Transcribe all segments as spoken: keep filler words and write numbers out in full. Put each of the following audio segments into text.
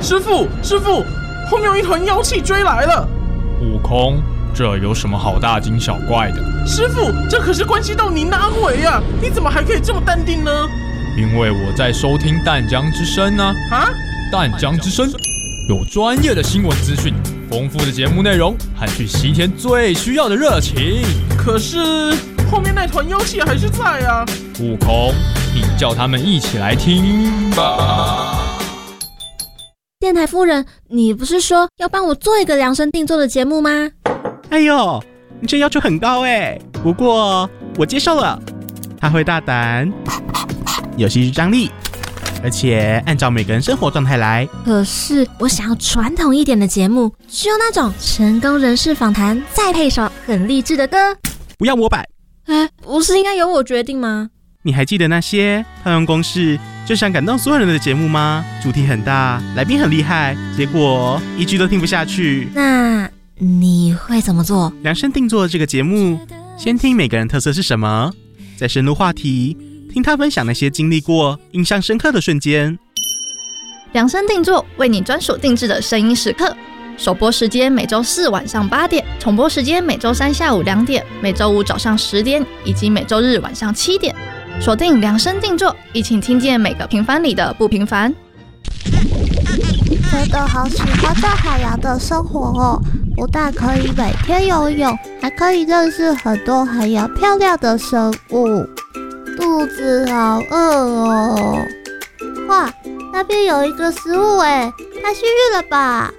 师父，师父，后面有一团妖气追来了。 悟空，这有什么好大惊小怪的？ 师父，这可是关系到您的安危啊！你怎么还可以这么淡定呢？ 因为我在收听淡江之声呢。 啊？ 淡江之声有专业的新闻资讯，丰富的节目内容和去西天最需要的热情。 可是后面那团妖气还是在啊！ 悟空，你叫他们一起来听吧。 电台夫人，你不是说要帮我做一个量身定做的节目吗？ 哎呦，你这要求很高哎，不过我接受了。他会大胆，有戏剧张力，而且按照每个人生活状态来。 可是我想要传统一点的节目，就那种成功人士访谈，再配首很励志的歌。 不要模板。 哎，不是应该由我决定吗？ 你还记得那些套用公式就想感动所有人的节目吗？主题很大，来宾很厉害，结果一句都听不下去。 那你会怎么做？ 量身定做这个节目，先听每个人特色是什么，再深入话题，听他分享那些经历过印象深刻的瞬间。 量身定做，为你专属定制的声音时刻。首播时间每周四晚上八点，重播时间每周三下午两点，每周五早上十点，以及每周日晚上七点。锁定量身定做，一起听见每个平凡里的不平凡。 真的好喜欢在海洋的生活哦，不但可以每天游泳，还可以认识很多海洋漂亮的生物。肚子好饿哦！哇，那边有一个食物哎，太幸运了吧！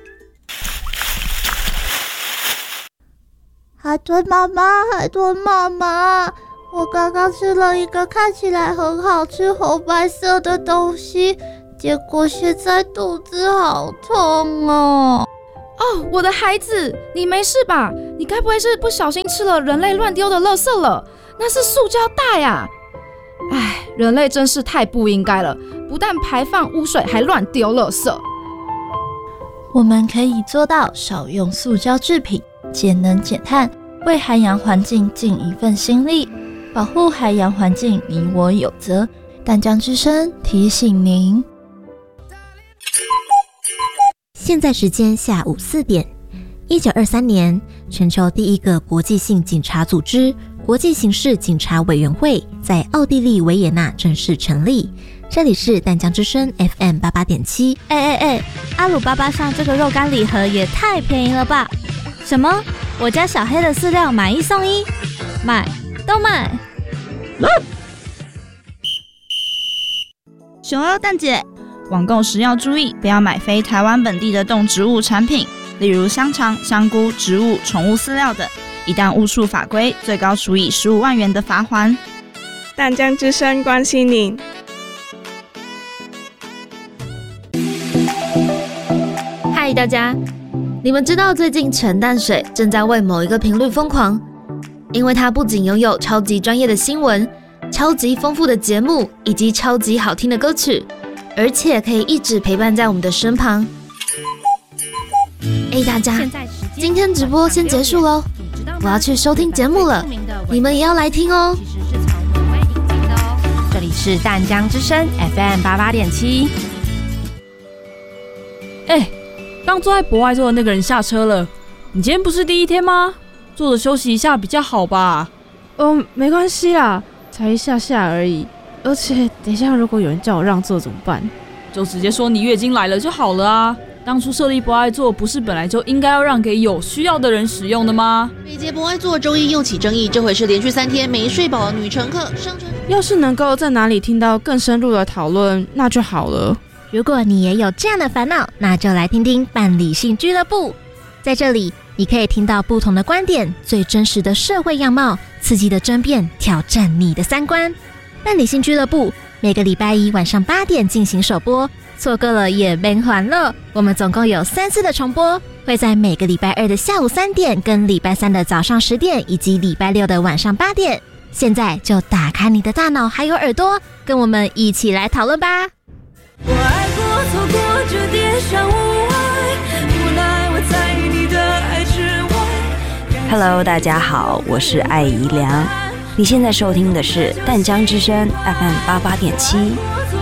海豚妈妈，海豚妈妈，我刚刚吃了一个看起来很好吃红白色的东西，结果现在肚子好痛哦！ 哦，我的孩子，你没事吧？你该不会是不小心吃了人类乱丢的垃圾了？那是塑胶袋啊！唉，人类真是太不应该了，不但排放污水，还乱丢垃圾。 我们可以做到少用塑胶制品，节能减碳，为海洋环境尽一份心力，保护海洋环境，你我有责。淡江之声提醒您。 现在时间下午四点。一九二三年，全球第一个国际性警察组织国际刑事警察委员会在奥地利维也纳正式成立。这里是淡江之声 F M 八八点七。 哎哎哎，阿鲁巴巴上这个肉干礼盒也太便宜了吧？什么？我家小黑的饲料买一送一，买都买。 熊二蛋姐，网购时要注意，不要买非台湾本地的动植物产品，例如香肠、香菇、植物、宠物饲料等。一旦误触法规，最高处以十五万元的罚锾。 淡江之声关心您。 嗨，大家，你们知道最近陈淡水正在为某一个频率疯狂，因为它不仅拥有超级专业的新闻、超级丰富的节目以及超级好听的歌曲，而且可以一直陪伴在我们的身旁。哎，大家，今天直播先结束咯，我要去收听节目了，你们也要来听哦。 这里是淡江之声 F M 八八点七。 哎，刚坐在博爱座的那个人下车了，你今天不是第一天吗？坐着休息一下比较好吧？ 嗯，没关系啦，才一下下而已。而且等一下如果有人叫我让座怎么办？ 就直接说你月经来了就好了啊。当初设立博爱座不是本来就应该要让给有需要的人使用的吗？ 每节博爱座周一又起争议，这回是连续三天没睡饱的女乘客上车。 要是能够在哪里听到更深入的讨论，那就好了。 如果你也有这样的烦恼，那就来听听伴理性俱乐部。在这里，你可以听到不同的观点，最真实的社会样貌，刺激的争辩，挑战你的三观。伴理性俱乐部每个礼拜一晚上八点进行首播，错过了也别还了。我们总共有三次的重播，会在每个礼拜二的下午三点、跟礼拜三的早上十点，以及礼拜六的晚上八点。现在就打开你的大脑还有耳朵，跟我们一起来讨论吧。 我爱过，错过，这跌上无爱，无奈我在你的爱之外。 Hello， 大家好，我是艾怡良，你现在收听的是淡江之声 F M 八八点七。